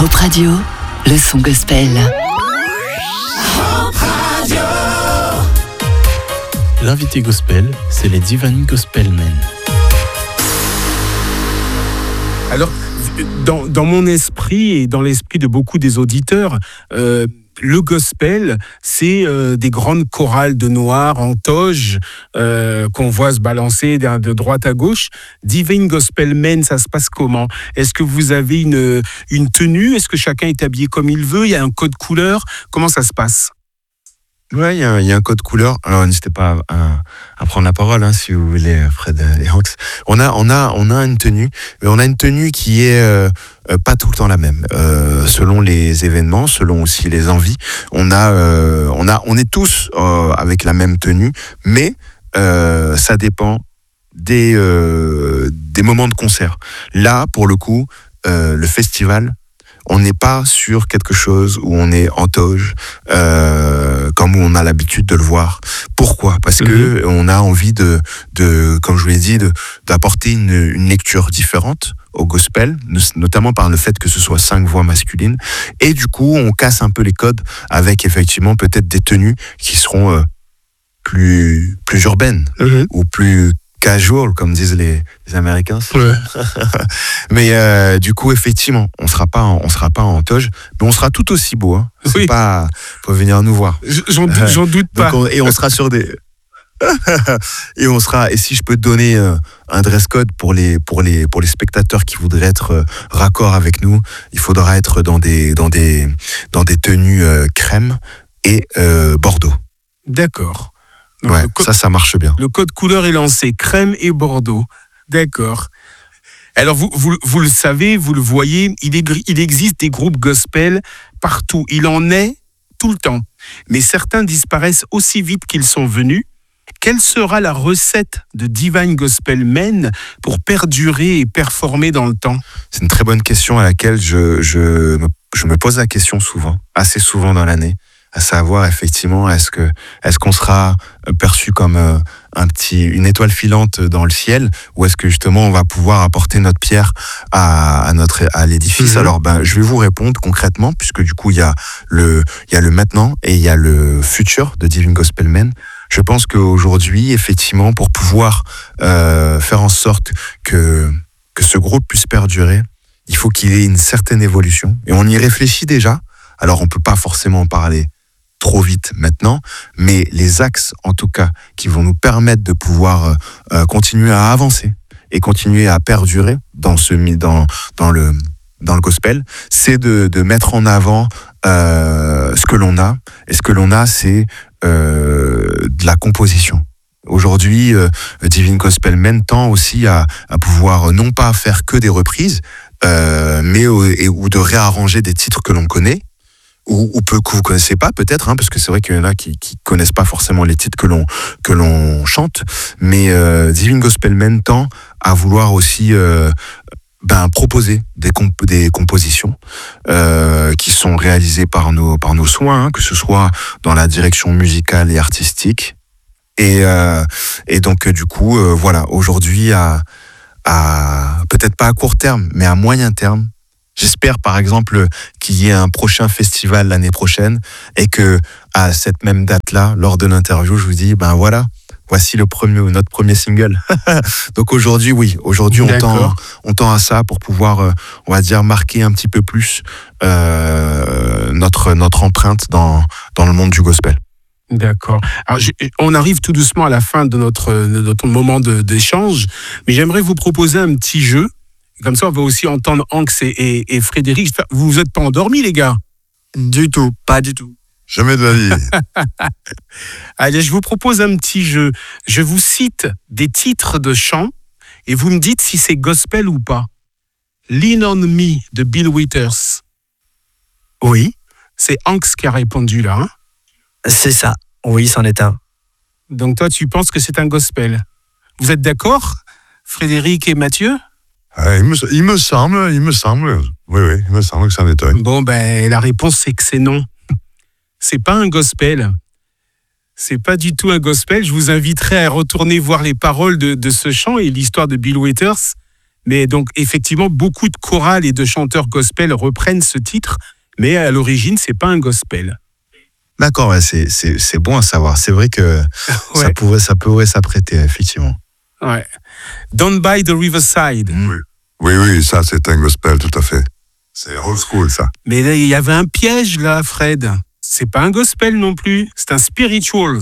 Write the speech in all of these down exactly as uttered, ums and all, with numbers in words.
Hope Radio, le son gospel. Hope Radio. L'invité gospel, c'est les Divine Gospel Men. Alors, dans, dans mon esprit et dans l'esprit de beaucoup des auditeurs, euh, le gospel, c'est euh, des grandes chorales de noirs en toge euh, qu'on voit se balancer de, de droite à gauche. Divine Gospel Men, ça se passe comment? Est-ce que vous avez une, une tenue? Est-ce que chacun est habillé comme il veut? Il y a un code couleur? Comment ça se passe? Ouais, il y, y a un code couleur. Alors n'hésitez pas à, à prendre la parole hein, si vous voulez, Fred et Hanks. On a, on a, on a une tenue, mais on a une tenue qui est euh, pas tout le temps la même, euh, selon les événements, selon aussi les envies. On a, euh, on a, on est tous euh, avec la même tenue, mais euh, ça dépend des euh, des moments de concert. Là, pour le coup, euh, le festival. On n'est pas sur quelque chose où on est en toge, euh, comme on a l'habitude de le voir. Pourquoi ? Parce mmh. que on a envie de, de, comme je vous l'ai dit, de, d'apporter une, une lecture différente au gospel, notamment par le fait que ce soit cinq voix masculines. Et du coup, on casse un peu les codes avec effectivement peut-être des tenues qui seront euh, plus, plus urbaines mmh. ou plus casual, comme disent les, les Américains. Ouais. Mais euh, du coup, effectivement, on sera pas, en, on sera pas en toge, mais on sera tout aussi beau. Hein. C'est oui. pas, faut venir nous voir. J'en, doute, j'en doute pas. Donc on, et on sera sur des, et on sera. Et si je peux te donner euh, un dress code pour les, pour les, pour les spectateurs qui voudraient être euh, raccord avec nous, il faudra être dans des, dans des, dans des tenues euh, crème et euh, bordeaux. D'accord. Donc ouais, co- ça, ça marche bien. Le code couleur est lancé, crème et bordeaux. D'accord. Alors, vous, vous, vous le savez, vous le voyez, il, est, il existe des groupes gospel partout. Il en est tout le temps. Mais certains disparaissent aussi vite qu'ils sont venus. Quelle sera la recette de Divine Gospel Men pour perdurer et performer dans le temps ? C'est une très bonne question à laquelle je, je, me, je me pose la question souvent, assez souvent dans l'année. À savoir effectivement, est-ce que est-ce qu'on sera perçu comme euh, un petit une étoile filante dans le ciel, ou est-ce que justement on va pouvoir apporter notre pierre à, à notre à l'édifice? Mmh. Alors ben je vais vous répondre concrètement, puisque du coup il y a le il y a le maintenant et il y a le futur de Divine Gospel Men. Je pense qu'aujourd'hui effectivement, pour pouvoir euh, faire en sorte que que ce groupe puisse perdurer, il faut qu'il ait une certaine évolution, et on y réfléchit déjà. Alors on peut pas forcément en parler trop vite maintenant, mais les axes, en tout cas, qui vont nous permettre de pouvoir euh, continuer à avancer et continuer à perdurer dans ce dans dans le dans le gospel, c'est de de mettre en avant euh, ce que l'on a. Et ce que l'on a, c'est euh, de la composition. Aujourd'hui, euh, Divine Gospel Men tend aussi à à pouvoir non pas faire que des reprises, euh, mais et, ou de réarranger des titres que l'on connaît. Ou, ou peu que vous connaissez pas peut-être, hein, parce que c'est vrai qu'il y en a qui, qui connaissent pas forcément les titres que l'on que l'on chante, mais euh, Divine Gospel Men tend à vouloir aussi euh, ben proposer des comp- des compositions euh, qui sont réalisées par nos par nos soins, hein, que ce soit dans la direction musicale et artistique, et euh, et donc du coup euh, voilà, aujourd'hui à à peut-être pas à court terme, mais à moyen terme. J'espère par exemple qu'il y ait un prochain festival l'année prochaine, et que à cette même date-là, lors de l'interview, je vous dis ben voilà, voici le premier notre premier single. Donc aujourd'hui, oui, aujourd'hui on tend on tend à ça pour pouvoir, on va dire, marquer un petit peu plus euh, notre notre empreinte dans dans le monde du gospel. D'accord. Alors, je, on arrive tout doucement à la fin de notre de notre moment de, d'échange, mais j'aimerais vous proposer un petit jeu. Comme ça, on va aussi entendre Hanks et, et, et Frédéric. Vous vous êtes pas endormis, les gars? Du tout, pas du tout. Jamais de la vie. Allez, je vous propose un petit jeu. Je vous cite des titres de chants et vous me dites si c'est gospel ou pas. Lean on Me de Bill Withers. Oui. C'est Hanks qui a répondu là. Hein? C'est ça. Oui, c'en est un. Donc toi, tu penses que c'est un gospel. Vous êtes d'accord, Frédéric et Mathieu? Euh, il, me, il me semble, il me semble, oui, oui, il me semble que c'en est un. Bon, ben, la réponse, c'est que c'est non. C'est pas un gospel. C'est pas du tout un gospel. Je vous inviterai à retourner voir les paroles de, de ce chant et l'histoire de Bill Withers. Mais donc, effectivement, beaucoup de chorales et de chanteurs gospel reprennent ce titre, mais à l'origine, c'est pas un gospel. D'accord, ouais, c'est, c'est, c'est bon à savoir. C'est vrai que Ouais. ça, pourrait, ça pourrait s'apprêter, effectivement. Ouais. Down by the Riverside. Oui. oui, oui, ça c'est un gospel, tout à fait. C'est old school, ça. Mais là, il y avait un piège, là, Fred. C'est pas un gospel non plus, c'est un spirituals.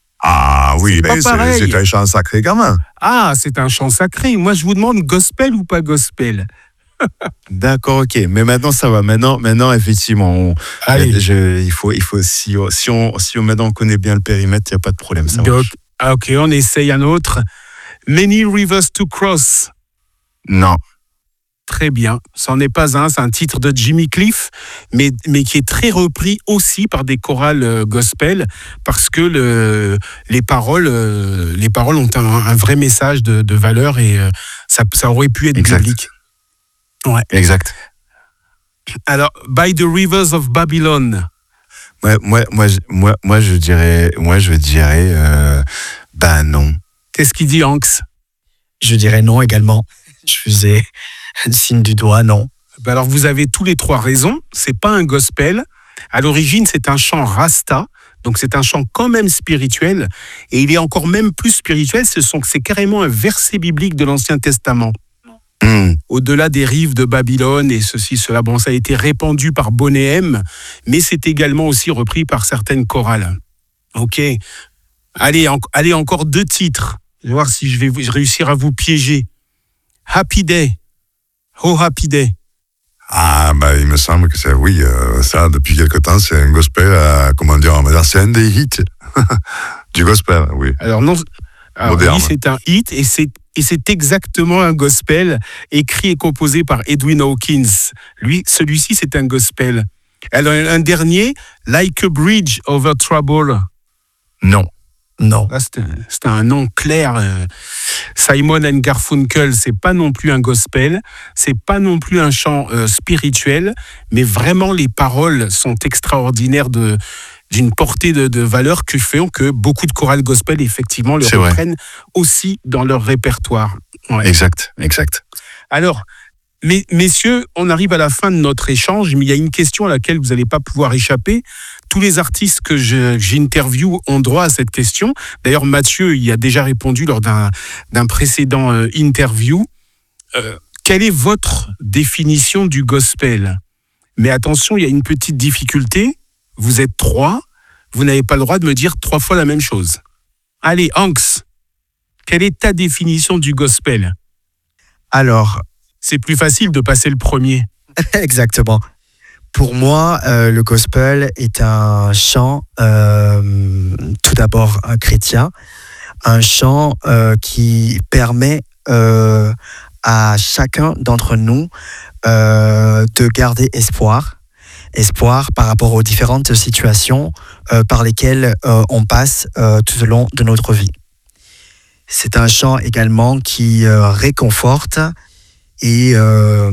Ah oui, pas mais c'est, pareil. c'est un chant sacré quand même. Ah, c'est un chant sacré. Moi, je vous demande gospel ou pas gospel. D'accord, ok. Mais maintenant, ça va. Maintenant, maintenant effectivement, on, Allez. je, il faut, il faut si, on- si, on, si on, maintenant on connaît bien le périmètre, il n'y a pas de problème. Ça Donc, marche. ah, ok, on essaye un autre. Many Rivers to Cross. Non. Très bien. C'en est pas un. C'est un titre de Jimmy Cliff, mais, mais qui est très repris aussi par des chorales euh, gospel, parce que le, les, paroles, euh, les paroles ont un, un vrai message de, de valeur et euh, ça, ça aurait pu être Exact. biblique. Exact. Alors, By the Rivers of Babylon. Moi, moi, moi, je- moi, moi, je dirais, moi, je dirais, euh, bah non. Qu'est-ce qu'il dit, Hanks? Je dirais non également. Je faisais le signe du doigt, non. Ben alors, vous avez tous les trois raisons. C'est pas un gospel. À l'origine, c'est un chant rasta. Donc, c'est un chant quand même spirituel. Et il est encore même plus spirituel. Ce sont, c'est carrément un verset biblique de l'Ancien Testament. Hmm. Au-delà des rives de Babylone et ceci, cela. Bon, ça a été répandu par Bonnet M, mais c'est également aussi repris par certaines chorales. Ok. Allez, en- allez, encore deux titres. Je vais voir si je vais vous- réussir à vous piéger. Happy Day. Oh, Happy Day. Ah, ben, il me semble que c'est, oui, euh, ça, depuis quelque temps, c'est un gospel, euh, comment dire, on va dire, c'est un des hits du gospel, oui. Alors non, alors Moderne. oui, c'est un hit et c'est et c'est exactement un gospel écrit et composé par Edwin Hawkins. Lui, celui-ci, c'est un gospel. Alors un dernier, Like a Bridge Over Trouble. Non. Non. Là, c'est un, c'est un nom clair. euh, Simon and Garfunkel, c'est pas non plus un gospel, c'est pas non plus un chant euh, spirituel, mais vraiment les paroles sont extraordinaires de d'une portée de, de valeur que font que beaucoup de chorales gospel effectivement le C'est vrai. reprennent aussi dans leur répertoire. Ouais. Exact. Exact. Alors, mes- messieurs, on arrive à la fin de notre échange, mais il y a une question à laquelle vous n'allez pas pouvoir échapper. Tous les artistes que je- j'interviewe ont droit à cette question. D'ailleurs, Mathieu y a déjà répondu lors d'un d'un précédent euh, interview. Euh, quelle est votre définition du gospel? Mais attention, il y a une petite difficulté. Vous êtes trois, vous n'avez pas le droit de me dire trois fois la même chose. Allez, Hanks, quelle est ta définition du gospel? Alors, C'est plus facile de passer le premier. exactement. Pour moi, euh, le gospel est un chant, euh, tout d'abord un chrétien, un chant euh, qui permet euh, à chacun d'entre nous euh, de garder espoir, espoir par rapport aux différentes situations euh, par lesquelles euh, on passe euh, tout au long de notre vie. C'est un chant également qui euh, réconforte et, euh,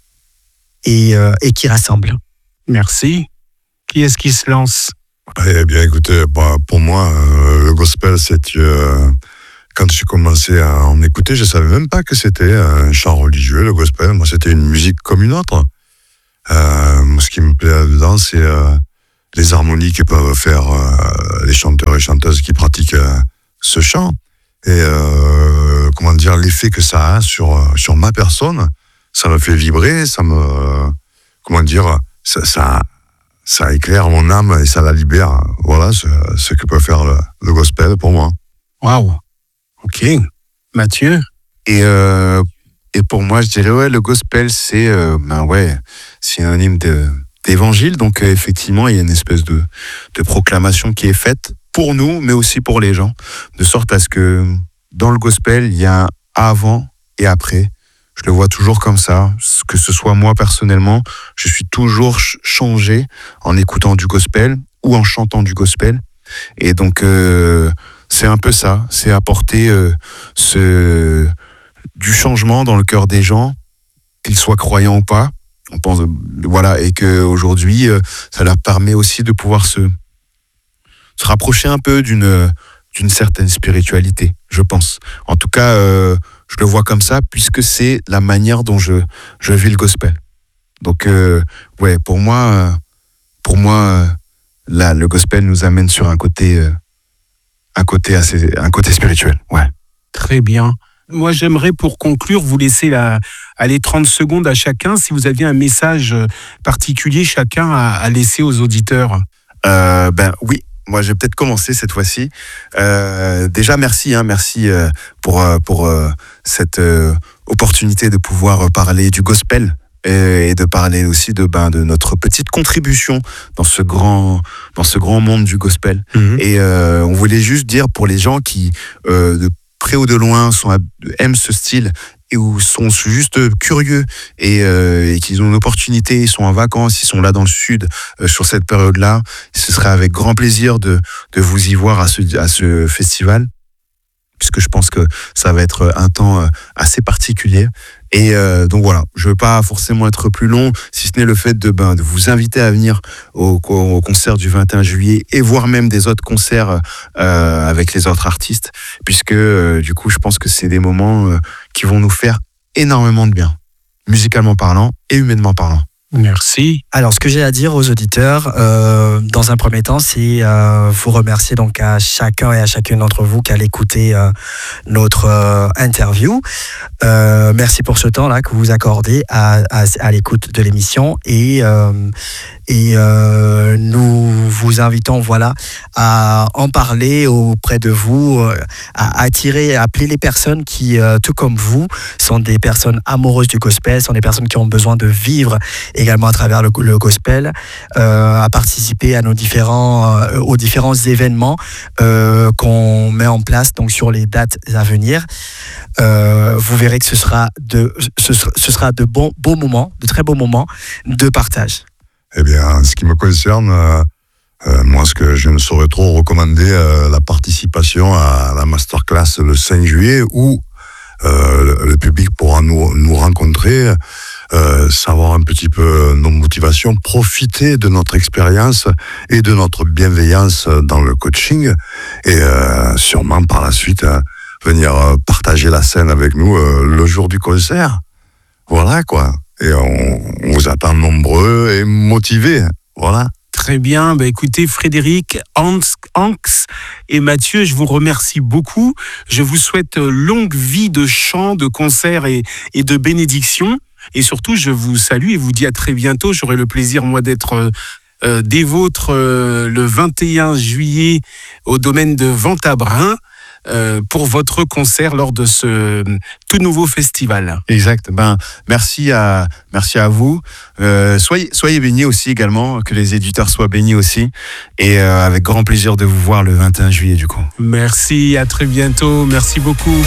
et, euh, et qui rassemble. Merci. Qui est-ce qui se lance? Eh bien, écoutez, bah, pour moi, euh, le gospel, c'est euh, quand j'ai commencé à en écouter, je savais même pas que c'était un chant religieux, le gospel. Moi, c'était une musique comme une autre. Euh, moi, ce qui me plaît là-dedans, c'est euh, les harmonies que peuvent faire euh, les chanteurs et chanteuses qui pratiquent euh, ce chant. Et euh, comment dire, l'effet que ça a sur, sur ma personne, ça me fait vibrer, ça me, comment dire, ça, ça, ça éclaire mon âme et ça la libère. Voilà ce, ce que peut faire le, le gospel pour moi. Waouh. Ok. Mathieu? Et, euh, et pour moi, je dirais, ouais, le gospel, c'est euh, ben ouais, synonyme de, d'évangile. Donc, euh, effectivement, il y a une espèce de, de proclamation qui est faite pour nous, mais aussi pour les gens, de sorte à ce que dans le gospel, il y a un avant et après. Je le vois toujours comme ça, que ce soit moi personnellement, je suis toujours ch- changé en écoutant du gospel ou en chantant du gospel. Et donc, euh, c'est un peu ça, c'est apporter euh, ce, du changement dans le cœur des gens, qu'ils soient croyants ou pas. On pense, voilà, et qu'aujourd'hui, euh, ça leur permet aussi de pouvoir se, se rapprocher un peu d'une, d'une certaine spiritualité, je pense. En tout cas, euh, je le vois comme ça, puisque c'est la manière dont je, je vis le gospel. Donc, euh, ouais, pour moi, euh, pour moi euh, là, le gospel nous amène sur un côté, euh, un côté assez, un côté spirituel. Ouais. Très bien. Moi, j'aimerais, pour conclure, vous laisser la, aller trente secondes à chacun, si vous aviez un message particulier chacun à, à laisser aux auditeurs. Euh, ben oui, moi je vais peut-être commencer cette fois-ci. Euh, déjà, merci, hein, merci euh, pour, euh, pour euh, cette euh, opportunité de pouvoir parler du gospel et, et de parler aussi de, ben, de notre petite contribution dans ce grand, dans ce grand monde du gospel. Mmh. Et euh, on voulait juste dire pour les gens qui, euh, de près ou de loin, sont, aiment ce style et où sont juste curieux et, euh, et qu'ils ont une opportunité, ils sont en vacances, ils sont là dans le sud euh, sur cette période-là, ce serait avec grand plaisir de, de vous y voir à ce, à ce festival, puisque je pense que ça va être un temps assez particulier. Et euh, donc voilà, je ne veux pas forcément être plus long, si ce n'est le fait de, ben, de vous inviter à venir au, au concert du vingt et un juillet et voire même des autres concerts euh, avec les autres artistes, puisque euh, du coup je pense que c'est des moments euh, qui vont nous faire énormément de bien, musicalement parlant et humainement parlant. Merci. Alors, ce que j'ai à dire aux auditeurs, euh, dans un premier temps, c'est euh, vous remercier donc à chacun et à chacune d'entre vous qui allez écouter euh, notre euh, interview. Euh, merci pour ce temps-là que vous accordez à, à, à l'écoute de l'émission et, euh, et euh, nous vous invitons voilà, à en parler auprès de vous, à attirer, à appeler les personnes qui, euh, tout comme vous, sont des personnes amoureuses du gospel, sont des personnes qui ont besoin de vivre également à travers le, le gospel, euh, à participer à nos différents, euh, aux différents événements euh, qu'on met en place donc sur les dates à venir. Euh, vous verrez que ce sera de, ce, ce sera de bons, beaux moments, de très beaux moments de partage. Eh bien, en ce qui me concerne, euh, euh, moi, ce que je ne saurais trop recommander, euh, la participation à la masterclass le cinq juillet où euh, le, le public pourra nous, nous rencontrer. Euh, savoir un petit peu nos motivations, profiter de notre expérience et de notre bienveillance dans le coaching et euh, sûrement par la suite euh, venir euh, partager la scène avec nous euh, le jour du concert. Voilà quoi. Et on, on vous attend nombreux et motivés. Voilà. Très bien. Bah, écoutez, Frédéric, Hans, Hanks et Mathieu, je vous remercie beaucoup. Je vous souhaite longue vie de chant, de concert et, et de bénédiction. Et surtout, je vous salue et vous dis à très bientôt. J'aurai le plaisir, moi, d'être euh, des vôtres euh, le vingt et un juillet au domaine de Ventabren euh, pour votre concert lors de ce tout nouveau festival. Exact. Ben, merci à, merci à vous. Euh, soyez, soyez bénis aussi également, que les éditeurs soient bénis aussi. Et euh, avec grand plaisir de vous voir le vingt et un juillet, du coup. Merci, à très bientôt. Merci beaucoup.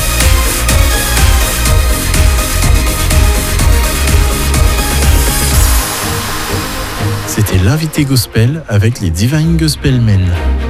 C'était l'invité gospel avec les Divine Gospel Men.